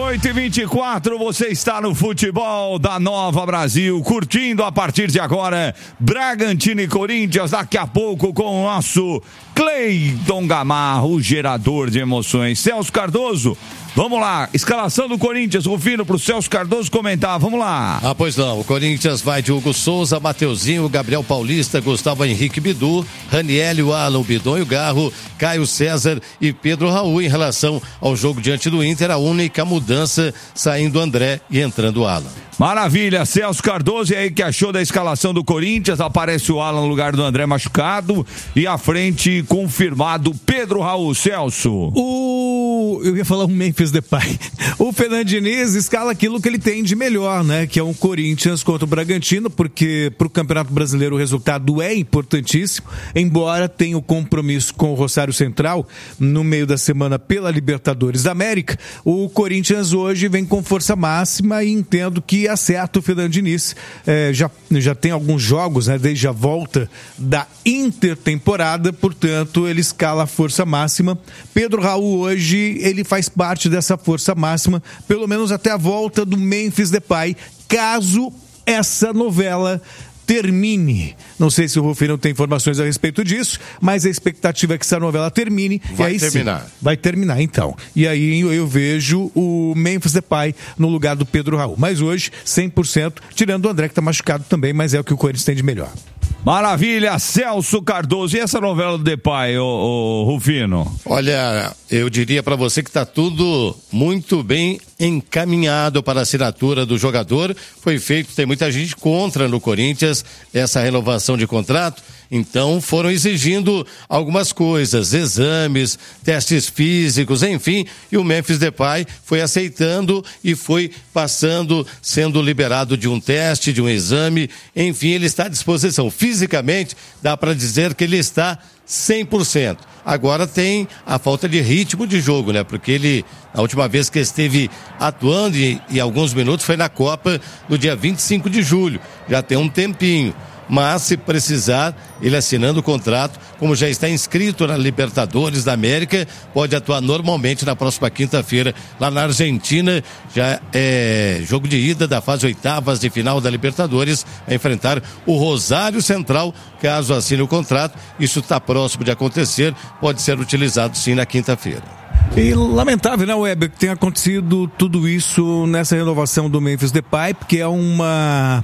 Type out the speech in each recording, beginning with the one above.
18h24, você está no futebol da Nova Brasil, curtindo a partir de agora Bragantino e Corinthians, daqui a pouco com o nosso Cleiton Gamarro, o gerador de emoções. Celso Cardoso, vamos lá, escalação do Corinthians, Rufino, para o Celso Cardoso comentar, vamos lá. Pois não, o Corinthians vai de Hugo Souza, Mateuzinho, Gabriel Paulista, Gustavo Henrique Bidu, Raniel, Alan, Bidonho Garro, Caio César e Pedro Raul. Em relação ao jogo diante do Inter, a única mudança, saindo André e entrando o Alan. Maravilha, Celso Cardoso, e aí que achou da escalação do Corinthians? Aparece o Alan no lugar do André machucado e à frente confirmado Pedro Raul. Celso. Eu ia falar um Memphis Depay. O Fernando Diniz escala aquilo que ele tem de melhor, né? Que é um Corinthians contra o Bragantino, porque para o Campeonato Brasileiro o resultado é importantíssimo, embora tenha o compromisso com o Rosário Central no meio da semana pela Libertadores da América. O Corinthians hoje vem com força máxima e entendo que acerta o Fernando Diniz. Já tem alguns jogos, né, desde a volta da intertemporada, portanto ele escala a força máxima. Pedro Raul hoje ele faz parte dessa força máxima, pelo menos até a volta do Memphis Depay, caso essa novela termine. Não sei se o Rufino tem informações a respeito disso, mas a expectativa é que essa novela termine. Vai terminar. Vai terminar, então. E aí eu vejo o Memphis Depay no lugar do Pedro Raul. Mas hoje, 100%, tirando o André, que está machucado também, mas é o que o Corinthians tem de melhor. Maravilha, Celso Cardoso. E essa novela do Depay, ô Rufino? Olha, eu diria para você que está tudo muito bem encaminhado para a assinatura do jogador. Foi feito, tem muita gente contra no Corinthians essa renovação de contrato. Então foram exigindo algumas coisas, exames, testes físicos, enfim, e o Memphis Depay foi aceitando e foi passando, sendo liberado de um teste, de um exame, enfim, ele está à disposição. Fisicamente, dá para dizer que ele está 100%. Agora tem a falta de ritmo de jogo, né? Porque ele, a última vez que esteve atuando e alguns minutos foi na Copa no dia 25 de julho. Já tem um tempinho. Mas, se precisar, ele assinando o contrato, como já está inscrito na Libertadores da América, pode atuar normalmente na próxima quinta-feira, lá na Argentina. Já é jogo de ida da fase oitavas de final da Libertadores, a enfrentar o Rosário Central, caso assine o contrato. Isso está próximo de acontecer, pode ser utilizado sim na quinta-feira. E lamentável, né, Weber, que tenha acontecido tudo isso nessa renovação do Memphis Depay, porque é uma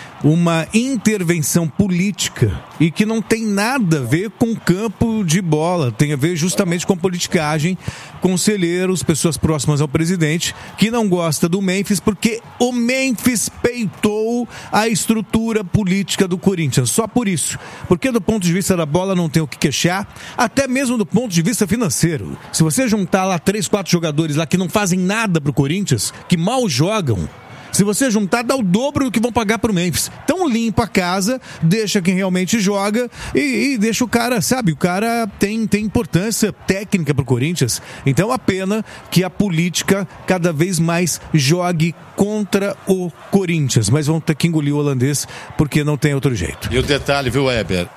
intervenção política e que não tem nada a ver com campo de bola, tem a ver justamente com politicagem, conselheiros, pessoas próximas ao presidente, que não gosta do Memphis porque o Memphis peitou a estrutura política do Corinthians, só por isso, porque do ponto de vista da bola não tem o que queixar, até mesmo do ponto de vista financeiro. Se você juntar lá 3, 4 jogadores lá que não fazem nada pro Corinthians, que mal jogam, se você juntar, dá o dobro do que vão pagar pro Memphis. Então limpa a casa, deixa quem realmente joga e deixa o cara, sabe? O cara tem importância técnica pro Corinthians. Então a pena que a política cada vez mais jogue contra o Corinthians. Mas vão ter que engolir o holandês porque não tem outro jeito. E o detalhe, viu, Weber?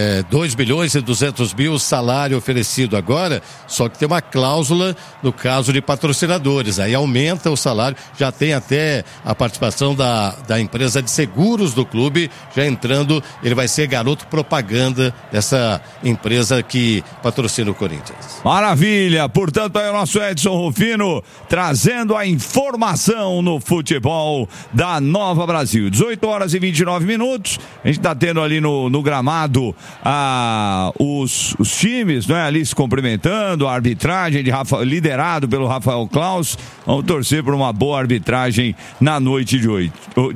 2.200.000 salário oferecido agora, só que tem uma cláusula no caso de patrocinadores. Aí aumenta o salário, já tem até a participação da empresa de seguros do clube já entrando, ele vai ser garoto propaganda dessa empresa que patrocina o Corinthians. Maravilha, portanto aí o nosso Edson Rufino trazendo a informação no futebol da Nova Brasil. 18h29, a gente está tendo ali no gramado os times, não é? Ali se cumprimentando, a arbitragem liderado pelo Rafael Claus. Vamos torcer por uma boa arbitragem na noite de hoje.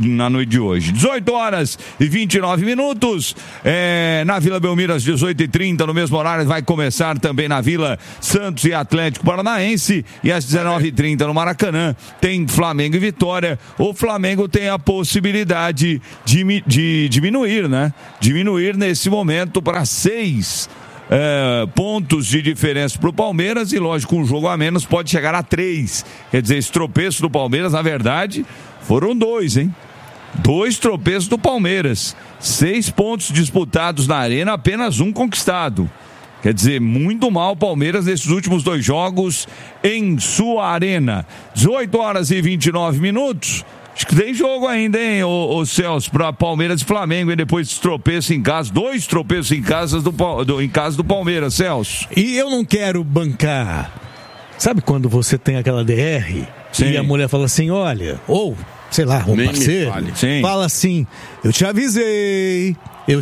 18h29, na Vila Belmiro às 18h30, no mesmo horário vai começar também na Vila Santos e Atlético Paranaense, e às 19h30 no Maracanã tem Flamengo e Vitória. O Flamengo tem a possibilidade de diminuir, né? Diminuir nesse momento para 6 pontos de diferença para o Palmeiras, e lógico, um jogo a menos pode chegar a 3. Quer dizer, esse tropeço do Palmeiras, na verdade, foram 2, hein? 2 tropeços do Palmeiras. 6 pontos disputados na Arena, apenas 1 conquistado. Quer dizer, muito mal o Palmeiras nesses últimos 2 jogos em sua arena. 18 horas e 29 minutos. Acho que tem jogo ainda, hein, ô Celso, para Palmeiras e Flamengo, e depois de tropeço em casa, 2 tropeços em casa do Palmeiras, Celso. E eu não quero bancar. Sabe quando você tem aquela DR? Sim. E a mulher fala assim, olha, ou, sei lá, um parceiro, fala assim, eu te avisei,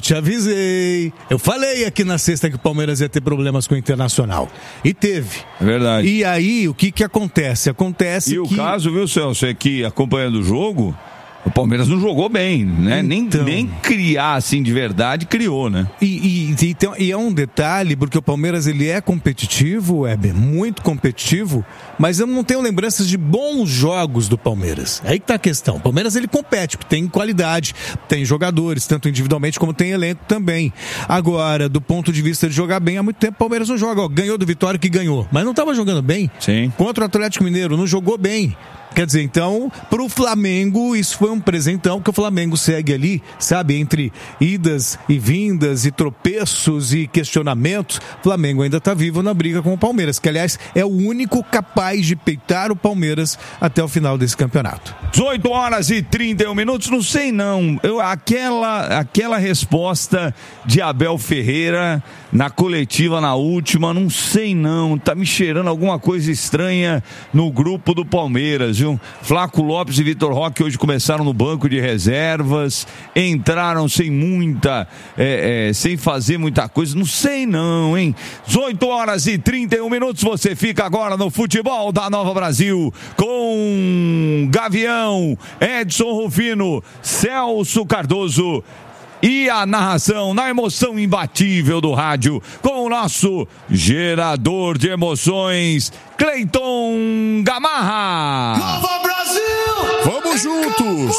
eu falei aqui na sexta que o Palmeiras ia ter problemas com o Internacional. E teve. É verdade. E aí, o que acontece? E o caso, viu, Celso, é que acompanhando o jogo, o Palmeiras não jogou bem, né? Então, nem criar assim de verdade, criou, né? E é um detalhe, porque o Palmeiras ele é competitivo, Weber, muito competitivo, mas eu não tenho lembranças de bons jogos do Palmeiras. Aí que tá a questão. O Palmeiras ele compete, tem qualidade, tem jogadores, tanto individualmente como tem elenco também. Agora, do ponto de vista de jogar bem, há muito tempo o Palmeiras não joga. Ó, ganhou do Vitória que ganhou, mas não estava jogando bem. Sim. Contra o Atlético Mineiro, não jogou bem. Quer dizer, então, pro Flamengo, isso foi um presentão, que o Flamengo segue ali, sabe, entre idas e vindas e tropeços e questionamentos, o Flamengo ainda tá vivo na briga com o Palmeiras, que aliás é o único capaz de peitar o Palmeiras até o final desse campeonato. 18 horas e 31 minutos, não sei não, aquela resposta de Abel Ferreira na coletiva na última, não sei não, tá me cheirando alguma coisa estranha no grupo do Palmeiras, viu? Flaco Lopes e Vitor Roque hoje começaram no banco de reservas, entraram sem sem fazer muita coisa, não sei não, hein? 18 horas e 31 minutos, você fica agora no Futebol da Nova Brasil com Gavião, Edson Rufino, Celso Cardoso e a narração na emoção imbatível do rádio com o nosso gerador de emoções, Cleiton Gamarra. Nova Brasil! Vamos juntos!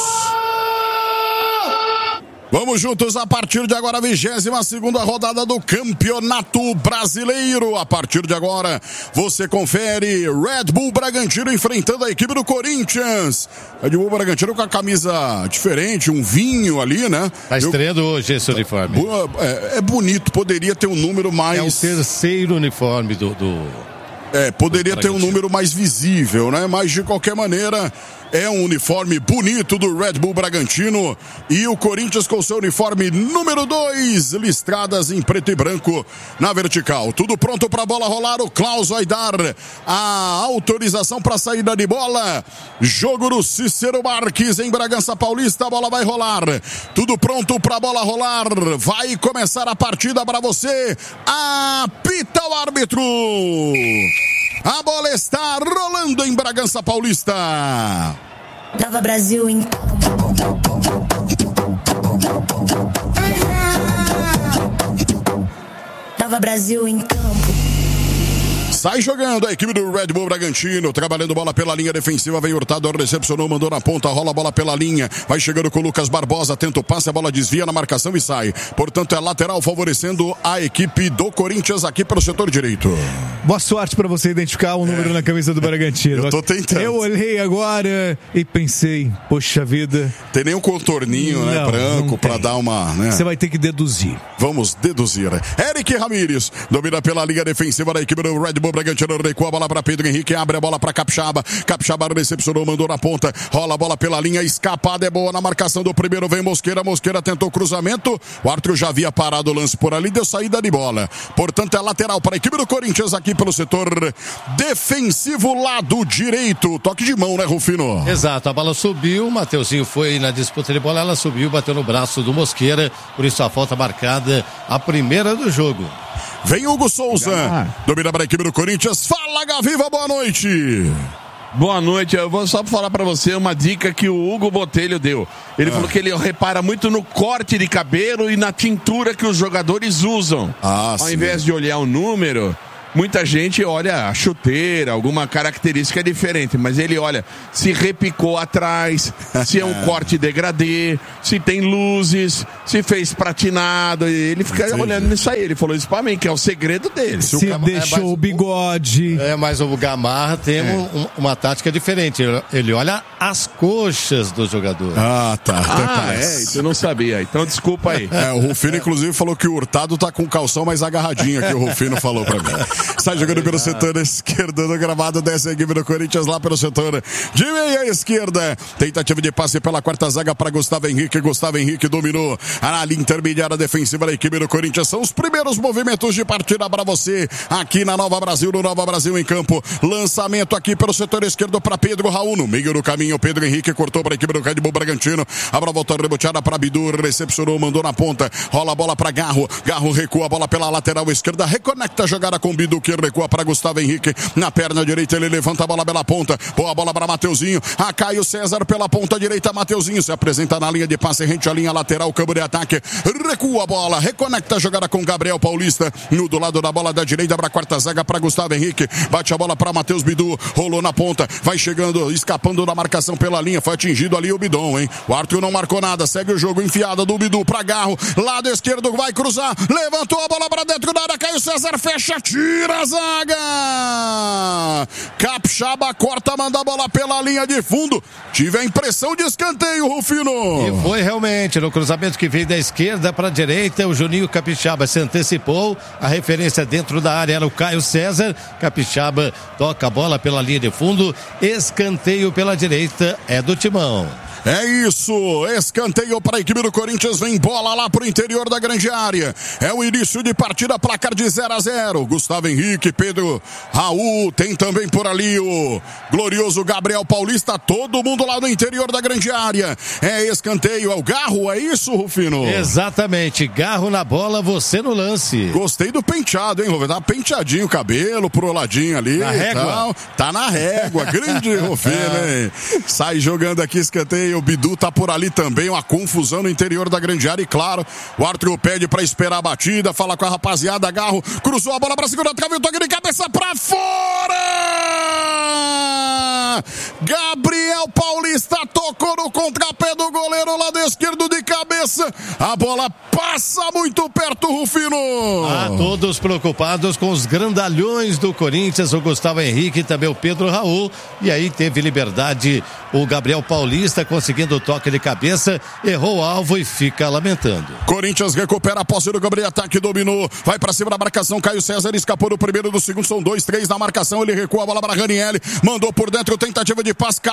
Vamos juntos a partir de agora, 22ª rodada do Campeonato Brasileiro. A partir de agora, você confere Red Bull Bragantino enfrentando a equipe do Corinthians. Red Bull Bragantino com a camisa diferente, um vinho ali, né? Tá estreando hoje esse uniforme. É bonito, poderia ter um número mais... É o terceiro uniforme poderia ter um número mais visível, né? Mas de qualquer maneira, é um uniforme bonito do Red Bull Bragantino. E o Corinthians com seu uniforme número 2, listradas em preto e branco na vertical. Tudo pronto para a bola rolar. O Klaus vai dar a autorização para a saída de bola. Jogo do Cícero Marques em Bragança Paulista. A bola vai rolar. Tudo pronto para a bola rolar. Vai começar a partida para você. Apita o árbitro. A bola está rolando em Bragança Paulista. Nova Brasil em Nova Brasil em campo. Sai jogando a equipe do Red Bull Bragantino, trabalhando bola pela linha defensiva, vem Hurtado, recepcionou, mandou na ponta, rola a bola pela linha, vai chegando com o Lucas Barbosa, tenta o passe, a bola desvia na marcação e sai. Portanto, é lateral favorecendo a equipe do Corinthians aqui pelo setor direito. Boa sorte para você identificar o número na camisa do Bragantino. Eu tô tentando. Eu olhei agora e pensei, poxa vida. Tem nem um contorninho, não, né, branco, para dar uma... Né? Você vai ter que deduzir. Vamos deduzir. Eric Ramírez domina pela linha defensiva da equipe do Red Bull Bragantino, recua a bola para Pedro Henrique, abre a bola para Capixaba, Capixaba recepcionou, mandou na ponta, rola a bola pela linha, escapada é boa na marcação do primeiro, vem Mosqueira tentou cruzamento, o árbitro já havia parado o lance por ali, deu saída de bola, portanto é lateral para a equipe do Corinthians aqui pelo setor defensivo, lado direito, toque de mão, né, Rufino? Exato, a bola subiu, o Mateuzinho foi na disputa de bola, ela subiu, bateu no braço do Mosqueira, por isso a falta marcada, a primeira do jogo. Vem Hugo Souza, domina para a equipe do Corinthians. Fala, Gaviva, boa noite. Boa noite, eu vou só falar para você uma dica que o Hugo Botelho deu. Ele falou que ele repara muito no corte de cabelo e na tintura que os jogadores usam. Ao invés de olhar o número, muita gente olha a chuteira, alguma característica diferente, mas ele olha se repicou atrás, se é um corte degradê, se tem luzes, se fez pratinado, ele fica olhando nisso aí. Ele falou isso pra mim, que é o segredo dele. Se deixou o bigode. Mas o Gamarra tem uma tática diferente. Ele olha as coxas do jogador. Tá. Isso eu não sabia. Então desculpa aí. O Rufino, inclusive, falou que o Hurtado tá com o calção mais agarradinho, que o Rufino falou pra mim. Sai jogando pelo setor esquerdo do gramado, desce a equipe do Corinthians lá pelo setor de meia esquerda. Tentativa de passe pela quarta zaga para Gustavo Henrique. Gustavo Henrique dominou a linha intermediária defensiva da equipe do Corinthians. São os primeiros movimentos de partida para você aqui na Nova Brasil, no Nova Brasil em campo. Lançamento aqui pelo setor esquerdo para Pedro Raul. No meio do caminho, Pedro Henrique cortou para a equipe do Red Bull Bragantino. A bola voltou reboteada para Bidu, recepcionou, mandou na ponta. Rola a bola para Garro. Garro recua a bola pela lateral esquerda. Reconecta a jogada com Bidu, que recua para Gustavo Henrique. Na perna direita ele levanta a bola pela ponta. Boa bola para Mateuzinho. A Caio César pela ponta direita. Mateuzinho se apresenta na linha de passe, rente à linha lateral, campo de ataque. Recua a bola, reconecta a jogada com Gabriel Paulista. No do lado da bola da direita para a quarta zaga para Gustavo Henrique. Bate a bola para Matheus Bidu. Rolou na ponta. Vai chegando, escapando da marcação pela linha. Foi atingido ali o Bidon, hein? O Arthur não marcou nada. Segue o jogo, enfiada do Bidu para Garro. Lado esquerdo vai cruzar. Levantou a bola para dentro da área. Caio César fecha, tira a zaga. Capixaba corta, manda a bola pela linha de fundo. Tive a impressão de escanteio, Rufino. E foi realmente no cruzamento que veio da esquerda para a direita. O Juninho Capixaba se antecipou. A referência dentro da área era o Caio César. Capixaba toca a bola pela linha de fundo. Escanteio pela direita é do Timão. É isso, escanteio para a equipe do Corinthians, vem bola lá pro interior da grande área. É o início de partida, placar de 0-0. Gustavo Henrique, Pedro Raul, tem também por ali o glorioso Gabriel Paulista, todo mundo lá no interior da grande área. É escanteio, é o Garro, é isso, Rufino? Exatamente, Garro na bola, você no lance. Gostei do penteado, hein, Rufino? Tá penteadinho o cabelo pro ladinho ali. Na régua. Tá na régua, grande Rufino, hein? Sai jogando aqui, escanteio. O Bidu tá por ali também, uma confusão no interior da grande área e claro, o Arthur pede pra esperar a batida, fala com a rapaziada, Garro, cruzou a bola pra segunda, o toque de cabeça pra fora! Gabriel Paulista tocou no contrapé do goleiro, lado esquerdo de cabeça, a bola passa muito perto, Rufino! Todos preocupados com os grandalhões do Corinthians, o Gustavo Henrique e também o Pedro Raul, e aí teve liberdade o Gabriel Paulista conseguindo o toque de cabeça, errou o alvo e fica lamentando. Corinthians recupera a posse do Gabriel, ataque, dominou, vai pra cima da marcação, Caio César escapou do primeiro, do segundo, são 2-3 na marcação, ele recua a bola para Ranieri, mandou por dentro, tentativa de passe,